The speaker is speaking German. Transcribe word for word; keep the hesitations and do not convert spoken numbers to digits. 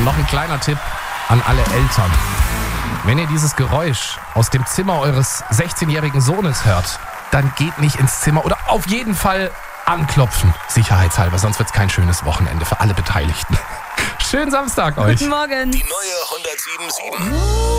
Und noch ein kleiner Tipp an alle Eltern. Wenn ihr dieses Geräusch aus dem Zimmer eures sechzehnjährigen Sohnes hört, dann geht nicht ins Zimmer oder auf jeden Fall anklopfen, sicherheitshalber, sonst wird es kein schönes Wochenende für alle Beteiligten. Schönen Samstag euch. Guten Morgen. Die neue hundertsieben Komma sieben.